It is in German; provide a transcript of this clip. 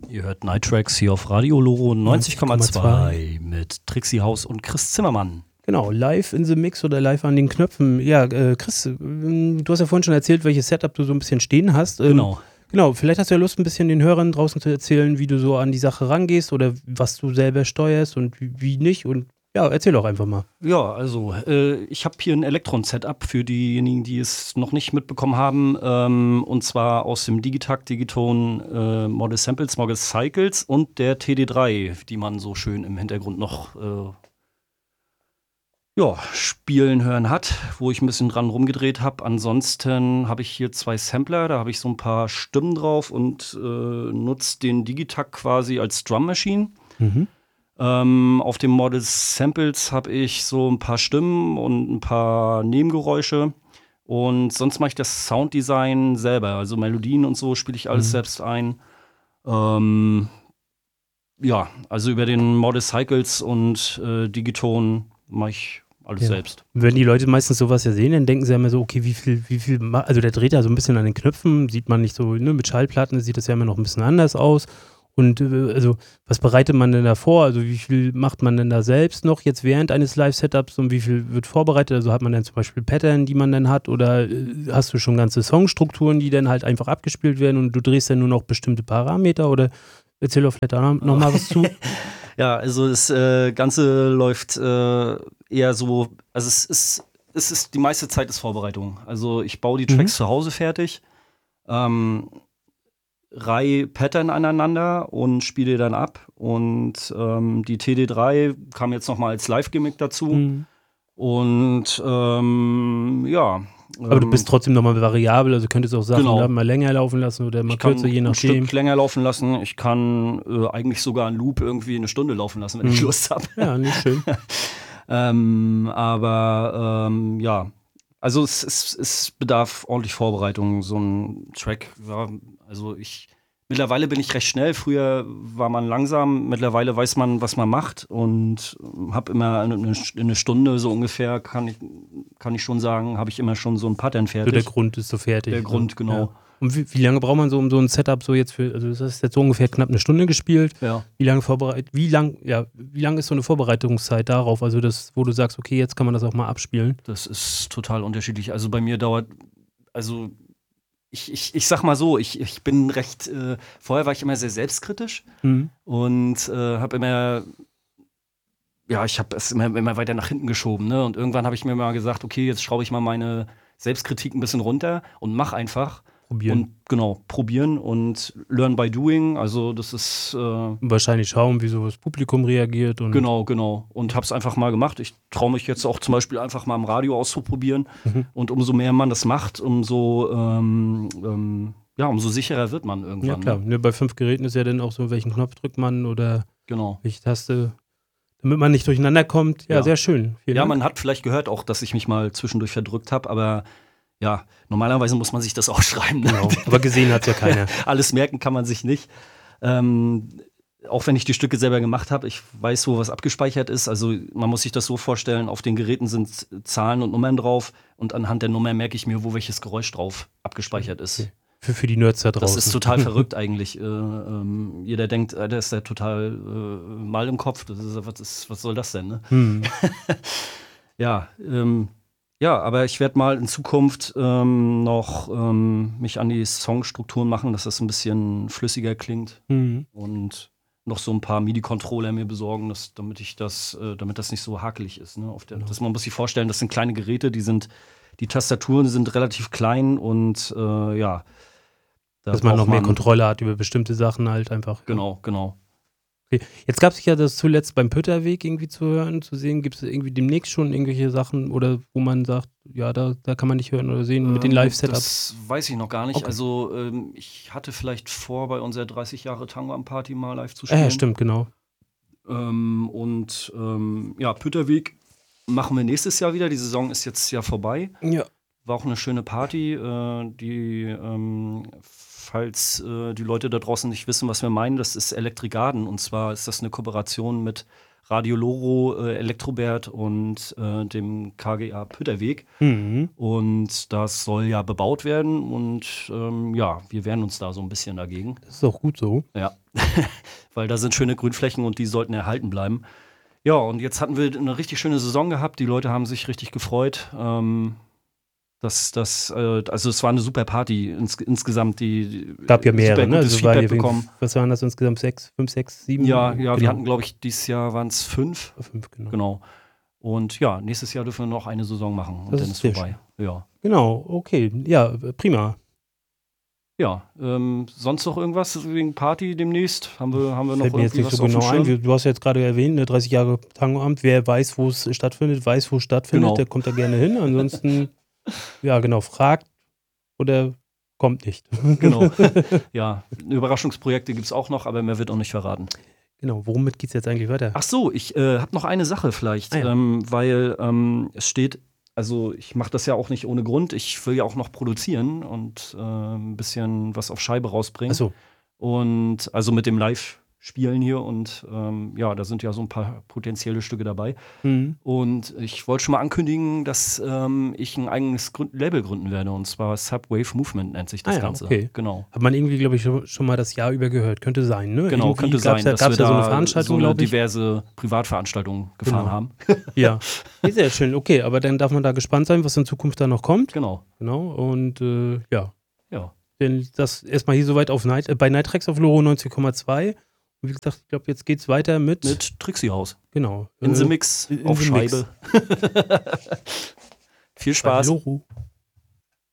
Ihr hört Night Tracks hier auf Radio Loro 90,2 mit Trixie Haus und Chris Zimmermann. Genau, live in the Mix oder live an den Knöpfen. Ja, Chris, du hast ja vorhin schon erzählt, welches Setup du so ein bisschen stehen hast. Genau, vielleicht hast du ja Lust, ein bisschen den Hörern draußen zu erzählen, wie du so an die Sache rangehst oder was du selber steuerst und wie nicht. Und ja, erzähl doch einfach mal. Ja, also ich habe hier ein Elektron-Setup für diejenigen, die es noch nicht mitbekommen haben. Und zwar aus dem Digitakt, Digiton, Model Samples, Model Cycles und der TD3, die man so schön im Hintergrund noch spielen hören hat, wo ich ein bisschen dran rumgedreht habe. Ansonsten habe ich hier 2 Sampler, da habe ich so ein paar Stimmen drauf und nutze den Digitakt quasi als Drum Machine. Mhm. Auf dem Model Samples habe ich so ein paar Stimmen und ein paar Nebengeräusche. Und sonst mache ich das Sounddesign selber. Also Melodien und so spiele ich alles selbst ein. Also über den Model Cycles und Digiton mache ich alles selbst. Wenn die Leute meistens sowas ja sehen, dann denken sie ja immer so, okay, wie viel, also der dreht ja so ein bisschen an den Knöpfen, sieht man nicht so, ne, mit Schallplatten sieht das ja immer noch ein bisschen anders aus. Und also, was bereitet man denn da vor? Also, wie viel macht man denn da selbst noch jetzt während eines Live-Setups und wie viel wird vorbereitet? Also, hat man dann zum Beispiel Pattern, die man dann hat oder hast du schon ganze Songstrukturen, die dann halt einfach abgespielt werden und du drehst dann nur noch bestimmte Parameter oder erzähl doch vielleicht da noch mal was zu. Ja, also das Ganze läuft eher so, also es ist die meiste Zeit ist Vorbereitung. Also ich baue die Tracks zu Hause fertig, reihe Pattern aneinander und spiele dann ab. Und die TD3 kam jetzt nochmal als Live-Gimmick dazu. Und aber du bist trotzdem nochmal variabel, also könntest auch Sachen mal länger laufen lassen oder mal kürzer, je nachdem. Ich kann ein Stück länger laufen lassen. Ich kann eigentlich sogar einen Loop irgendwie eine Stunde laufen lassen, wenn ich Lust habe. Ja, nicht schön. Also es bedarf ordentlich Vorbereitung, so ein Track. Ja, also mittlerweile bin ich recht schnell. Früher war man langsam. Mittlerweile weiß man, was man macht und habe immer eine Stunde so ungefähr, kann ich schon sagen, habe ich immer schon so ein Pattern fertig. So der Grund ist so fertig. Der Grund, genau. Ja. Und wie lange braucht man so um so ein Setup so jetzt für, also das ist jetzt so ungefähr knapp eine Stunde gespielt. Ja. Wie lang ist so eine Vorbereitungszeit darauf? Also das, wo du sagst, okay, jetzt kann man das auch mal abspielen. Das ist total unterschiedlich. Also bei mir dauert, also ich sag mal so, ich bin recht, vorher war ich immer sehr selbstkritisch und habe immer, ich habe es immer weiter nach hinten geschoben, ne? Und irgendwann habe ich mir mal gesagt, okay, jetzt schraube ich mal meine Selbstkritik ein bisschen runter und mach einfach. Probieren und learn by doing, also das ist wahrscheinlich schauen, wie so das Publikum reagiert. Und Genau. Und hab's einfach mal gemacht. Ich traue mich jetzt auch zum Beispiel einfach mal im Radio auszuprobieren. Und umso mehr man das macht, umso sicherer wird man irgendwann. Ja klar, ne, bei 5 Geräten ist ja dann auch so, welchen Knopf drückt man oder welche Taste, damit man nicht durcheinander kommt. Ja, sehr schön. Vielen Dank. Man hat vielleicht gehört auch, dass ich mich mal zwischendurch verdrückt habe, aber ja, normalerweise muss man sich das aufschreiben. Ne? Genau, aber gesehen hat es ja keiner. Alles merken kann man sich nicht. Auch wenn ich die Stücke selber gemacht habe, ich weiß, wo was abgespeichert ist. Also man muss sich das so vorstellen, auf den Geräten sind Zahlen und Nummern drauf und anhand der Nummer merke ich mir, wo welches Geräusch drauf abgespeichert ist. Okay. Für die Nerds da draußen. Das ist total verrückt eigentlich. Jeder denkt, der ist ja total mal im Kopf. Was soll das denn? Ne? Aber ich werde mal in Zukunft noch mich an die Songstrukturen machen, dass das ein bisschen flüssiger klingt und noch so ein paar MIDI-Controller mir besorgen, damit das nicht so hakelig ist. Ne? Man muss sich vorstellen, das sind kleine Geräte, die Tastaturen sind relativ klein und dass man noch mehr Kontrolle hat über bestimmte Sachen halt einfach. Genau. Okay. Jetzt gab es ja das zuletzt beim Pütterweg irgendwie zu hören, zu sehen. Gibt es irgendwie demnächst schon irgendwelche Sachen oder wo man sagt, ja, da kann man nicht hören oder sehen mit den Live-Setups? Das weiß ich noch gar nicht. Okay. Also ich hatte vielleicht vor, bei unserer 30 Jahre Tango am Party mal live zu spielen. Stimmt, genau. Pütterweg machen wir nächstes Jahr wieder. Die Saison ist jetzt ja vorbei. Ja. war auch eine schöne Party, falls die Leute da draußen nicht wissen, was wir meinen, das ist Elektrigarden. Und zwar ist das eine Kooperation mit Radio Loro, Elektrobert und dem KGA Pütterweg. Und das soll ja bebaut werden und wir wehren uns da so ein bisschen dagegen. Das ist auch gut so. Ja, weil da sind schöne Grünflächen und die sollten erhalten bleiben. Ja, und jetzt hatten wir eine richtig schöne Saison gehabt. Die Leute haben sich richtig gefreut. Also es war eine super Party insgesamt. Gab ja mehrere, ne? Also Feedback bekommen. Was waren das insgesamt? 5, 6, 7? Ja, genau. Wir hatten, glaube ich, dieses Jahr waren es 5. 5, Genau. Und ja, nächstes Jahr dürfen wir noch eine Saison machen und dann ist vorbei. Ja. Genau, okay. Ja, prima. Ja, sonst noch irgendwas wegen Party demnächst? Haben wir noch Fällt mir jetzt irgendwie nicht was so auf dem genau ein. Schirm? Du hast ja jetzt gerade erwähnt, ne, 30 Jahre Tangoamt. Wer weiß, wo es stattfindet, Genau. der kommt da gerne hin. Ansonsten, ja genau, fragt oder kommt nicht. Genau. Ja, Überraschungsprojekte gibt es auch noch, aber mehr wird auch nicht verraten. Genau, womit geht es jetzt eigentlich weiter? Ach so, ich habe noch eine Sache vielleicht, weil es steht, also ich mache das ja auch nicht ohne Grund, ich will ja auch noch produzieren und ein bisschen was auf Scheibe rausbringen. Ach so. Und also mit dem Live-Spielen hier und da sind ja so ein paar potenzielle Stücke dabei. Und ich wollte schon mal ankündigen, dass ich ein eigenes Label gründen werde und zwar Subwave Movement nennt sich das Ganze. Okay. Genau. Hat man irgendwie, glaube ich, schon mal das Jahr über gehört. Könnte sein, ne? Genau, irgendwie könnte sein, dass wir da so eine Veranstaltung, glaube ich. diverse Privatveranstaltungen gefahren haben. Ja, sehr schön. Okay, aber dann darf man da gespannt sein, was in Zukunft da noch kommt. Genau. Und Ja. Denn das erstmal hier soweit bei Nightrax auf Loro 90,2. Und wie gesagt, ich glaube, jetzt geht's weiter mit Trixie House. Genau. In the Mix, auf Scheibe. Viel Spaß. Loro.